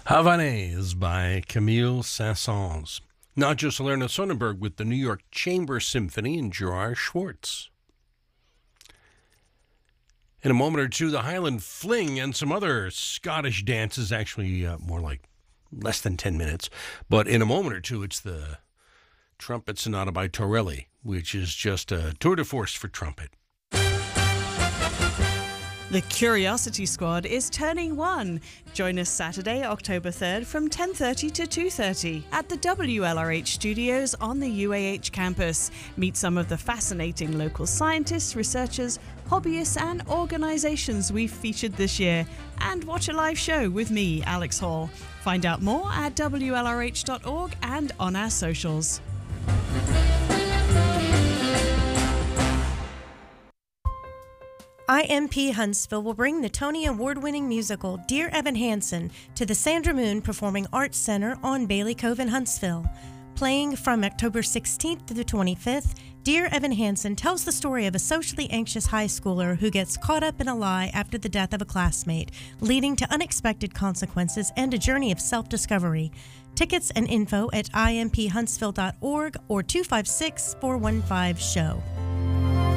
Havanaise by Camille Saint-Saëns. Not just Lerna Sonnenberg with the New York Chamber Symphony and Gerard Schwartz. In a moment or two, the Highland Fling and some other Scottish dances, actually more like less than 10 minutes. But in a moment or two, it's the Trumpet Sonata by Torelli, which is just a tour de force for trumpet. The Curiosity Squad is turning 1. Join us Saturday, October 3rd from 10:30 to 2:30 at the WLRH studios on the UAH campus. Meet some of the fascinating local scientists, researchers, hobbyists and organisations we've featured this year. And watch a live show with me, Alex Hall. Find out more at WLRH.org and on our socials. IMP Huntsville will bring the Tony Award-winning musical Dear Evan Hansen to the Sandra Moon Performing Arts Center on Bailey Cove in Huntsville. Playing from October 16th to the 25th, Dear Evan Hansen tells the story of a socially anxious high schooler who gets caught up in a lie after the death of a classmate, leading to unexpected consequences and a journey of self-discovery. Tickets and info at imphuntsville.org or 256-415-SHOW.